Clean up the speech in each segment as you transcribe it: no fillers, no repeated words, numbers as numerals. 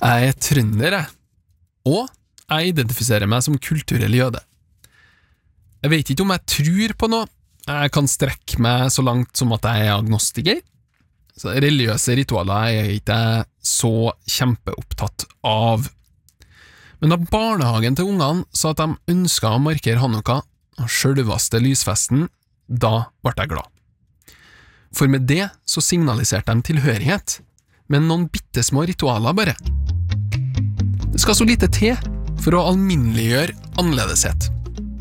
Jeg trønder, jeg. Og jeg identifiserer meg som kulturell jøde. Jeg vet ikke om jeg tror på noe. Jeg kan strekke meg så langt som at jeg agnostiker. Så religiøse ritualer er jeg ikke så kjempeopptatt av. Men da barnehagen til ungene sa at de ønsket å markere Hanukka, og selveste lysfesten, da ble jeg glad. For med det så signaliserte de tilhørighet, men noen bittesmå ritualer bare. Det skal så lite til for å alminneliggjøre annerledeshet.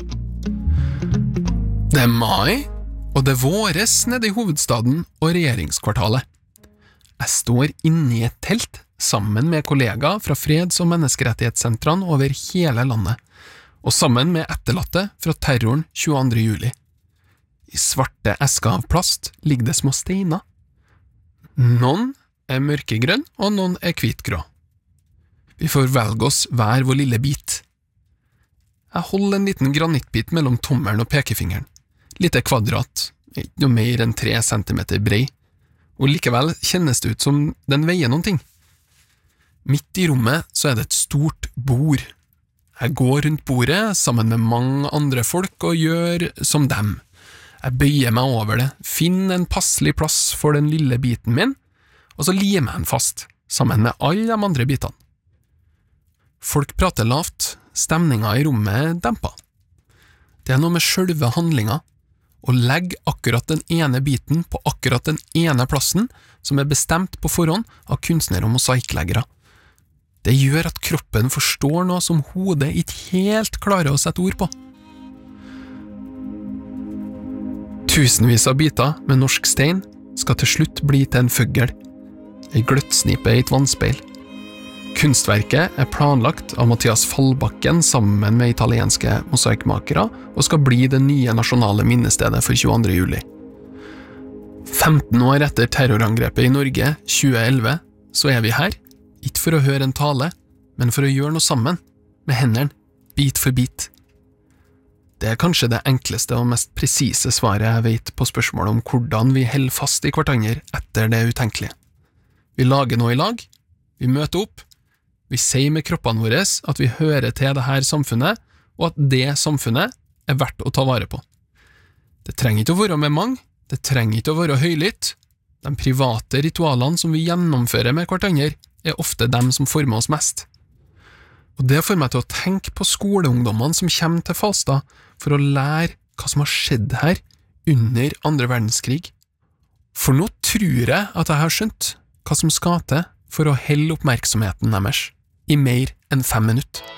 Det er mai, og det våres nede i hovedstaden og regjeringskvartalet. Jeg står inne i et telt sammen med kollegaer fra freds- og menneskerettighetssentrene over hele landet, og sammen med etterlatte fra terroren 22. juli. I svarte esker av plast ligger det små steiner. Noen er mørkegrønn, og noen er hvitgrå. Vi får velge oss hver vår lille bit. Jeg holder en liten granittbit mellom tommelen og pekefingeren. Lite kvadrat, ikke noe mer enn 3 centimeter brei, og likevel kjennes det ut som den veier noen ting. Midt i rommet så er det et stort bord. Jeg går rundt bordet sammen med mange andre folk og gjør som dem. Jeg bøyer meg over det, finner en passelig plass for den lille biten min, og så limer jeg den fast, sammen med alle de andre bitene. Folk prater lavt, stemningen i rommet er dempet. Det er noe med selve handlinga, å legge akkurat den ene biten på akkurat den ene plassen som er bestemt på forhånd av kunstnere og mosaikkleggere. Det gjør at kroppen forstår noe som hodet ikke helt klarer å sette ord på. Tusenvis av biter med norsk stein skal til slutt bli til en føggel, en gløttsnipe i et vannspeil. Kunstverket er planlagt av Mathias Fallbakken sammen med italienske mosaikkmakere og skal bli det nye nasjonale minnestedet for 22. juli. 15 år etter terrorangrepet i Norge 2011 så er vi her, ikke for å høre en tale, men for å gjøre noe sammen, med hendene, bit for bit. Det er kanskje det enkleste og mest presise svaret jeg vet på spørsmålet om hvordan vi holder fast i hverandre etter det utenkelige. Vi lager noe i lag, vi møter opp, vi sier med kroppene våre at vi hører til det her samfunnet, og at det samfunnet er verdt å ta vare på. Det trenger ikke å være med mange, det trenger ikke å være høylytt. De private ritualene som vi gjennomfører med hverandre, er ofte dem som former oss mest. Og det får meg til å tenke på skoleungdommene som kommer til Falstad for å lære hva som har skjedd her under 2. verdenskrig. For nå tror jeg at jeg har skjønt hva som skal til for å helle oppmerksomheten deres i mer enn 5 minutter.